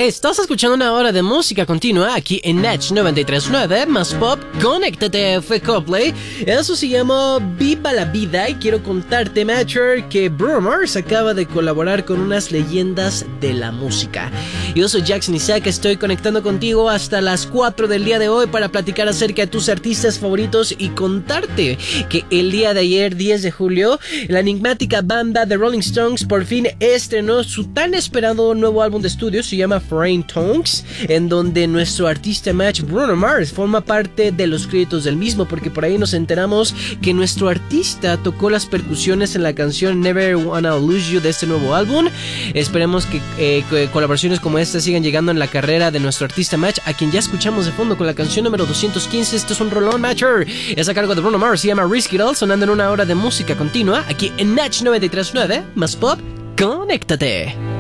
Estás escuchando una hora de música continua aquí en Natch 93.9 más pop. Conéctate, fue Coldplay. Eso se llama Viva la Vida. Y quiero contarte, Matcher, que Bruno Mars acaba de colaborar con unas leyendas de la música. Yo soy Jackson Isaac, estoy conectando contigo hasta las 4 del día de hoy para platicar acerca de tus artistas favoritos y contarte que el día de ayer, 10 de julio, la enigmática banda The Rolling Stones por fin estrenó su tan esperado nuevo álbum de estudio. Se llama Foreign Tongues, en donde nuestro artista Match, Bruno Mars, forma parte de los créditos del mismo, porque por ahí nos enteramos que nuestro artista tocó las percusiones en la canción Never Wanna Lose You de este nuevo álbum. Esperemos que colaboraciones como esta sigan llegando en la carrera de nuestro artista Match, a quien ya escuchamos de fondo con la canción número 215. Este es un rolón, Matcher. Es a cargo de Bruno Mars, se llama Risk It All, sonando en una hora de música continua aquí en Natch 93.9 más pop. Conéctate.